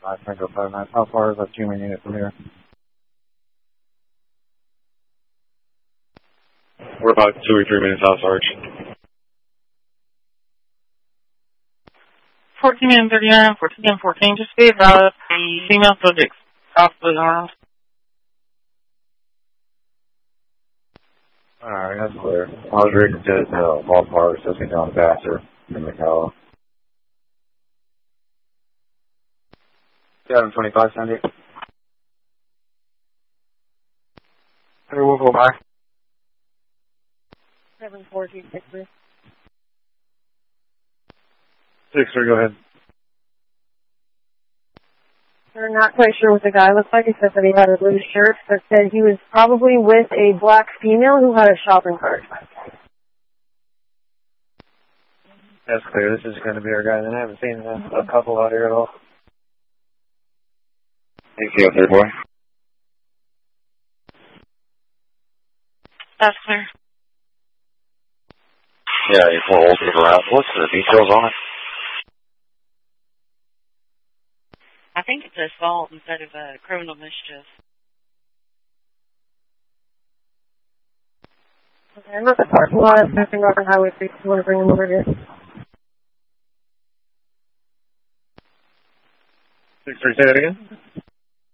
Tango 59. How far is that human unit from here? We're about 2 or 3 minutes out, Sarge. 14 and 39, 14 and 14. Just be about the female subjects possibly armed. Alright, that's clear. I was reading to ballpark, so it's down faster in the car. 725, Sandy. Hey, we'll go back. 74263. 63, go ahead. We're not quite sure what the guy looked like, except that he had a blue shirt, but said he was probably with a black female who had a shopping cart. That's clear. This is going to be our guy. And I haven't seen a couple out here at all. Thank you, third boy. That's clear. Yeah, you pull old people around. What's the details on it? I think it's assault instead of criminal mischief. Okay, I'm at the parking lot. I'm passing over Highway 6. You want to bring him over here? 63, say that again?